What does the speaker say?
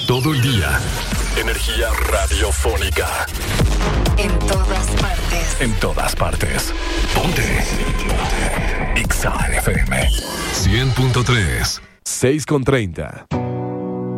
Todo el día. Energía radiofónica. En todas partes. En todas partes. Ponte. Exa FM 100.3. 6:30.